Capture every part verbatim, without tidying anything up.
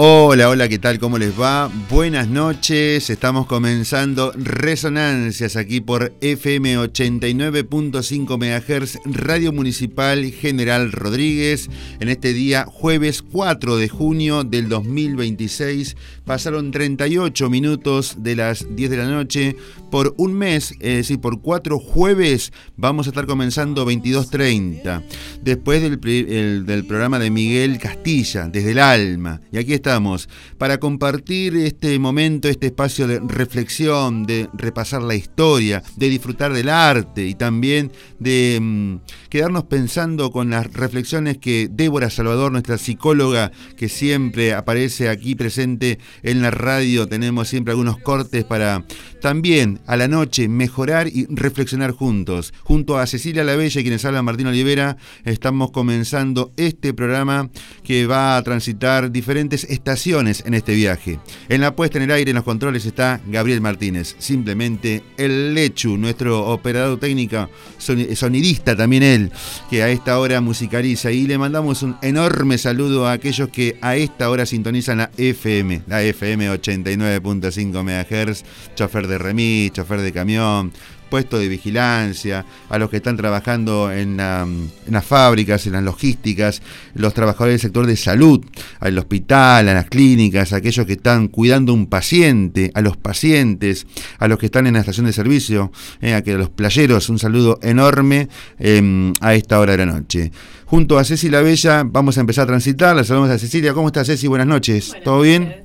Hola, hola, ¿qué tal? ¿Cómo les va? Buenas noches, estamos comenzando Resonancias aquí por F M ochenta y nueve punto cinco megahertz, Radio Municipal General Rodríguez, en este día jueves cuatro de junio del dos mil veintiséis. Pasaron treinta y ocho minutos de las diez de la noche. Por un mes, es decir, por cuatro jueves, vamos a estar comenzando veintidós treinta, después del, el, del programa de Miguel Castilla, Desde el Alma. Y aquí estamos para compartir este momento, este espacio de reflexión, de repasar la historia, de disfrutar del arte y también de mmm, quedarnos pensando con las reflexiones que Débora Salvador, nuestra psicóloga, que siempre aparece aquí presente en la radio, tenemos siempre algunos cortes para también a la noche mejorar y reflexionar juntos. Junto a Cecilia Labella y quienes hablan Martín Olivera, estamos comenzando este programa que va a transitar diferentes estaciones en este viaje. En la puesta en el aire, en los controles, está Gabriel Martínez, simplemente el Lechu, nuestro operador técnico, sonidista también él, que a esta hora musicaliza, y le mandamos un enorme saludo a aquellos que a esta hora sintonizan la F M, la F M ochenta y nueve punto cinco megahertz, chofer de remis, chofer de camión, puesto de vigilancia, a los que están trabajando en, la, en las fábricas, en las logísticas, los trabajadores del sector de salud, al hospital, a las clínicas, a aquellos que están cuidando un paciente, a los pacientes, a los que están en la estación de servicio, eh, a, que, a los playeros, un saludo enorme eh, a esta hora de la noche. Junto a Ceci Labella vamos a empezar a transitar. La saludamos a Cecilia. ¿Cómo estás, Ceci? Buenas noches. Buenas ¿Todo bien? Noches.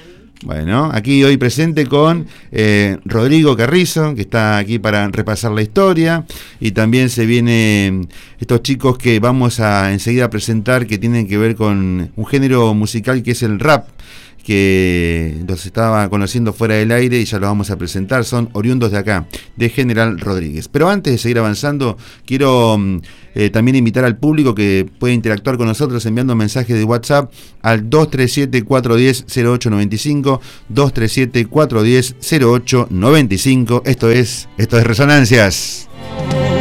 Bueno, aquí hoy presente con eh, Rodrigo Carrizo, que está aquí para repasar la historia, y también se vienen estos chicos que vamos a enseguida presentar, que tienen que ver con un género musical que es el rap, que los estaba conociendo fuera del aire y ya los vamos a presentar. Son oriundos de acá, de General Rodríguez. Pero antes de seguir avanzando, quiero eh, también invitar al público que puede interactuar con nosotros enviando mensajes de WhatsApp al dos tres siete, cuatro uno cero, cero ocho nueve cinco, dos tres siete, cuatro uno cero, cero ocho nueve cinco. Esto es, esto es Resonancias.